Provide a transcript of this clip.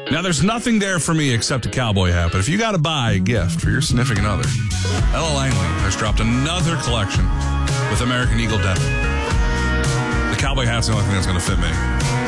Now, there's nothing there for me except a cowboy hat, but if you got to buy a gift for your significant other, Ella Langley has dropped another collection with American Eagle denim. The cowboy hat's the only thing that's going to fit me.